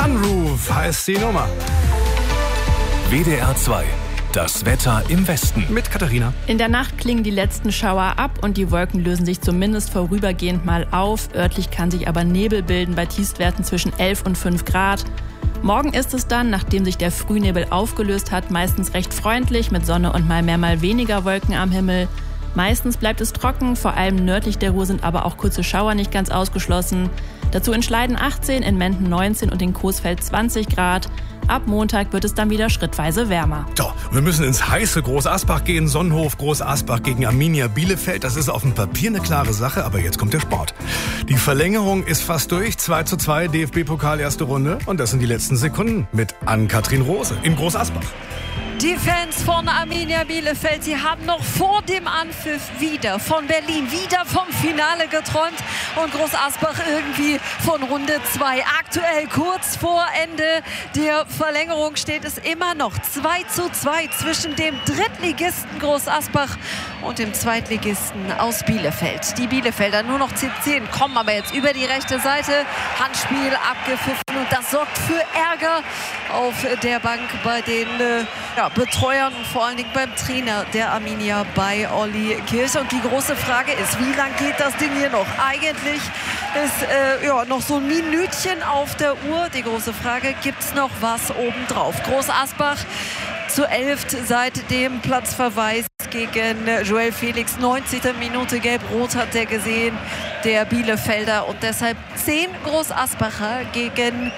Sunroof heißt die Nummer. WDR 2. Das Wetter im Westen. Mit Katharina. In der Nacht klingen die letzten Schauer ab und die Wolken lösen sich zumindest vorübergehend mal auf. Örtlich kann sich aber Nebel bilden bei Tiefstwerten zwischen 11 und 5 Grad. Morgen ist es dann, nachdem sich der Frühnebel aufgelöst hat, meistens recht freundlich mit Sonne und mal mehr, mal weniger Wolken am Himmel. Meistens bleibt es trocken, vor allem nördlich der Ruhr sind aber auch kurze Schauer nicht ganz ausgeschlossen. Dazu in Schleiden 18, in Menden 19 und in Coesfeld 20 Grad. Ab Montag wird es dann wieder schrittweise wärmer. So, wir müssen ins heiße Groß Asbach gehen. Sonnenhof Groß Asbach gegen Arminia Bielefeld. Das ist auf dem Papier eine klare Sache, aber jetzt kommt der Sport. Die Verlängerung ist fast durch. 2:2 DFB-Pokal erste Runde. Und das sind die letzten Sekunden mit Ann-Kathrin Rose in Groß Asbach. Die Fans von Arminia Bielefeld, sie haben noch vor dem Anpfiff wieder von Berlin, wieder vom Finale geträumt und Groß Asbach irgendwie von Runde 2. Aktuell kurz vor Ende der Verlängerung steht es immer noch 2:2 zwischen dem Drittligisten Groß Asbach und dem Zweitligisten aus Bielefeld. Die Bielefelder nur noch 10 kommen aber jetzt über die rechte Seite. Handspiel abgepfiffen und das sorgt für Ärger auf der Bank bei den Betreuern und vor allen Dingen beim Trainer der Arminia bei Olli Kirch. Und die große Frage ist, wie lang geht das Ding hier noch? Eigentlich ist noch so ein Minütchen auf der Uhr. Die große Frage, gibt es noch was obendrauf? Groß Asbach zu 11 seit dem Platzverweis gegen Joel Felix. 90. Minute gelb-rot hat er gesehen, der Bielefelder. Und deshalb 11 Groß Asbacher gegen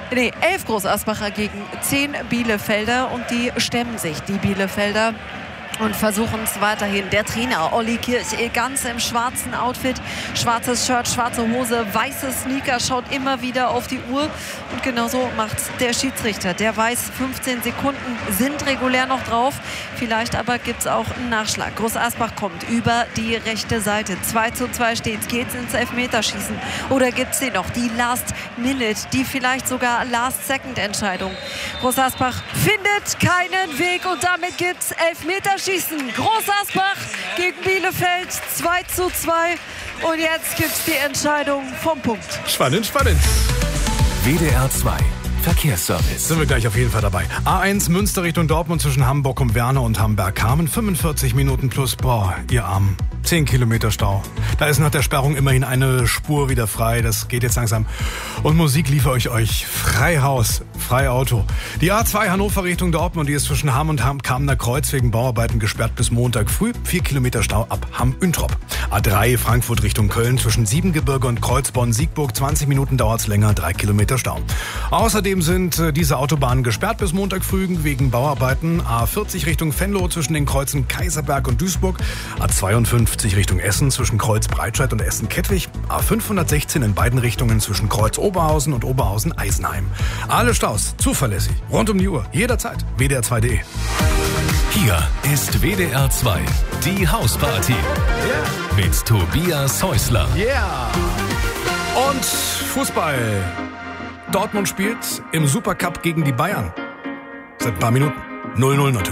10 Bielefelder. Und die stemmen sich, die Bielefelder, und versuchen es weiterhin. Der Trainer Olli Kirch ganz im schwarzen Outfit, schwarzes Shirt, schwarze Hose, weiße Sneaker, schaut immer wieder auf die Uhr und genauso macht der Schiedsrichter. Der weiß, 15 Sekunden sind regulär noch drauf, vielleicht aber gibt es auch einen Nachschlag. Groß Asbach kommt über die rechte Seite. 2:2 steht, geht's ins Elfmeterschießen oder gibt es hier noch die Last Minute, die vielleicht sogar Last Second Entscheidung? Groß Asbach findet keinen Weg und damit gibt es Elfmeterschießen. Groß Asbach gegen Bielefeld 2:2 und jetzt gibt es die Entscheidung vom Punkt. Spannend. WDR 2. Verkehrsservice. Sind wir gleich auf jeden Fall dabei. A1 Münster Richtung Dortmund zwischen Hamburg und Werne und Hamburg-Kamen. 45 Minuten plus, ihr Arm. 10 Kilometer Stau. Da ist nach der Sperrung immerhin eine Spur wieder frei. Das geht jetzt langsam. Und Musik liefere ich euch. Freihaus, Freiauto. Die A2 Hannover Richtung Dortmund, die ist zwischen Hamm und Kamener Kreuz wegen Bauarbeiten gesperrt bis Montag früh. 4 Kilometer Stau ab Hamm-Üntrop. A3 Frankfurt Richtung Köln zwischen Siebengebirge und Kreuzborn-Siegburg. 20 Minuten dauert's länger, 3 Kilometer Stau. Außerdem sind diese Autobahnen gesperrt bis Montag früh wegen Bauarbeiten. A40 Richtung Venlo zwischen den Kreuzen Kaiserberg und Duisburg. A52 Richtung Essen zwischen Kreuz Breitscheid und Essen-Kettwig. A516 in beiden Richtungen zwischen Kreuz Oberhausen und Oberhausen-Eisenheim. Alle Staus zuverlässig, rund um die Uhr, jederzeit. WDR2.de. Hier ist WDR 2, die Hausparty. Mit Tobias Häusler. Yeah! Und Fußball. Dortmund spielt im Supercup gegen die Bayern. Seit ein paar Minuten. 0:0 natürlich.